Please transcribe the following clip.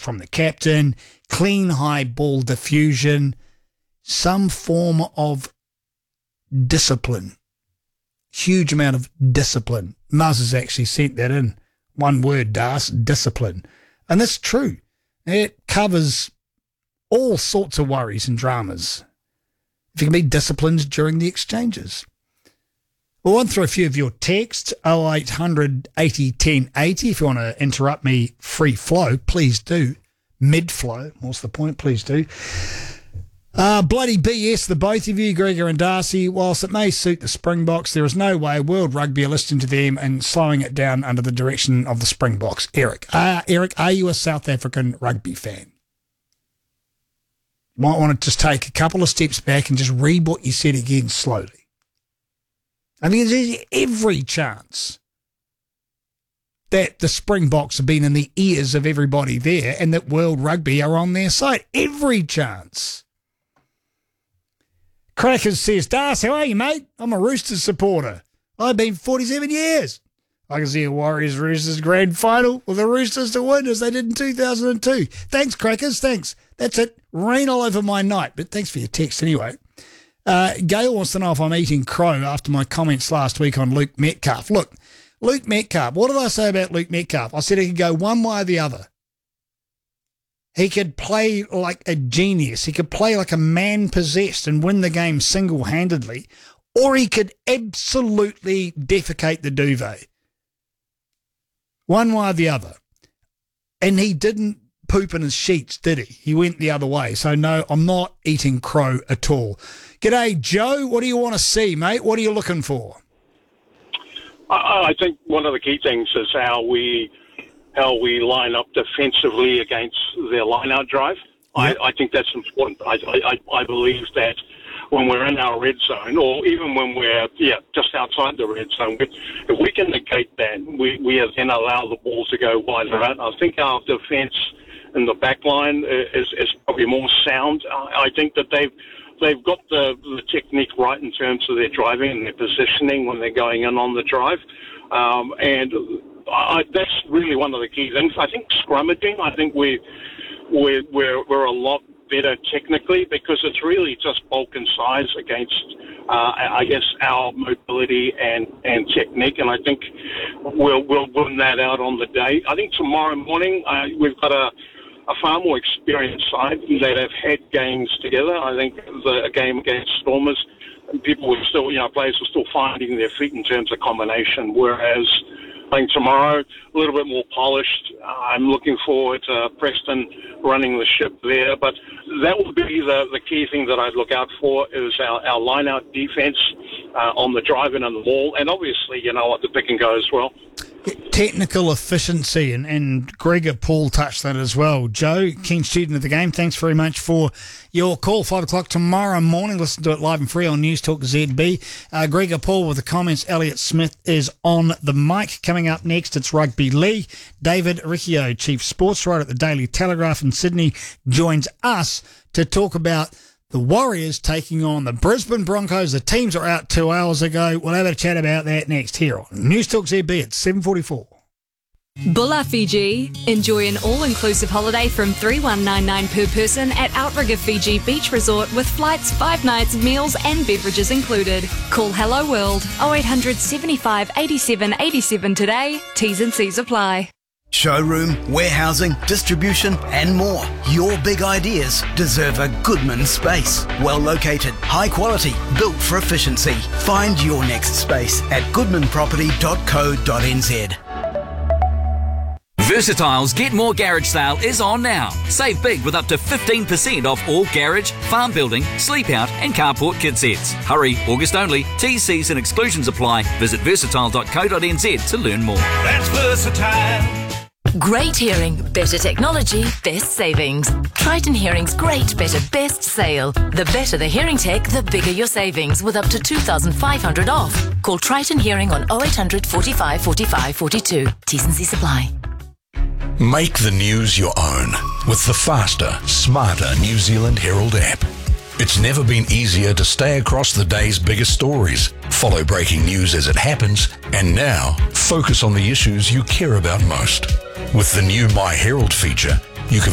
from the captain, clean high ball diffusion, some form of discipline. Huge amount of discipline. Muzz has actually sent that in. One word, Das, discipline. And that's true. It covers all sorts of worries and dramas. If you can be disciplined during the exchanges. We'll run through a few of your texts, 0800 80 10 80. If you want to interrupt me free flow, please do. Mid-flow, what's the point? Please do. Bloody BS, the both of you, Gregor and Darcy. Whilst it may suit the Springboks, there is no way World Rugby are listening to them and slowing it down under the direction of the Springboks. Eric, are you a South African rugby fan? Might want to just take a couple of steps back and just read what you said again slowly. I mean, there's every chance that the Springboks have been in the ears of everybody there and that World Rugby are on their side. Every chance. Crackers says, Darcy, how are you, mate? I'm a Roosters supporter. I've been 47 years. I can see a Warriors-Roosters grand final with the Roosters to win as they did in 2002. Thanks, Crackers, thanks. That's it. Rain all over my night, but thanks for your text anyway. Gail wants to know if I'm eating crow after my comments last week on Luke Metcalf. Look, Luke Metcalf, what did I say about Luke Metcalf? I said he could go one way or the other. He could play like a genius. He could play like a man possessed and win the game single-handedly, or he could absolutely defecate the duvet. One way or the other. And he didn't poop in his sheets, did he? He went the other way. So, no, I'm not eating crow at all. G'day, Joe. What do you want to see, mate? What are you looking for? I think one of the key things is how we line up defensively against their line-out drive. Yep. I think that's important. I believe that when we're in our red zone, or even when we're just outside the red zone, if we can negate that, we then allow the ball to go wider out. I think our defence in the back line is probably more sound. I think that they've got the technique right in terms of their driving and their positioning when they're going in on the drive. That's really one of the key things. I think scrummaging, I think we're a lot better technically because it's really just bulk and size against, I guess, our mobility and technique. And I think we'll win that out on the day. I think tomorrow morning we've got a far more experienced side that have had games together. I think a game against Stormers, people were still, players were still finding their feet in terms of combination, whereas I think tomorrow, a little bit more polished. I'm looking forward to Preston running the ship there. But that will be the key thing that I'd look out for is our line-out defence on the drive-in and the maul. And obviously, the pick and go as well. Technical efficiency, and Gregor Paul touched that as well. Joe, keen student of the game, thanks very much for your call. 5 o'clock tomorrow morning. Listen to it live and free on News Talk ZB. Gregor Paul with the comments. Elliot Smith is on the mic. Coming up next, it's Rugby League. David Riccio, Chief Sports Writer at the Daily Telegraph in Sydney, joins us to talk about the Warriors taking on the Brisbane Broncos. The teams are out 2 hours ago. We'll have a chat about that next here on News Talk ZB at 7:44. Bulla Fiji. Enjoy an all-inclusive holiday from $3,199 per person at Outrigger Fiji Beach Resort with flights, 5 nights, meals and beverages included. Call Hello World 0800 75 87 87 today. T's and C's apply. Showroom, warehousing, distribution and more. Your big ideas deserve a Goodman space. Well located, high quality, built for efficiency. Find your next space at goodmanproperty.co.nz. Versatile's Get More Garage sale is on now. Save big with up to 15% off all garage, farm building, sleep out and carport kit sets. Hurry, August only. T's, C's and exclusions apply. Visit versatile.co.nz to learn more. That's Versatile. Great hearing, better technology, best savings. Triton Hearing's Great Better Best Sale. The better the hearing tech, the bigger your savings with up to $2,500 off. Call Triton Hearing on 0800 45 45 42. T's and C's apply. Make the news your own with the faster, smarter New Zealand Herald app. It's never been easier to stay across the day's biggest stories, follow breaking news as it happens, and now focus on the issues you care about most. With the new My Herald feature,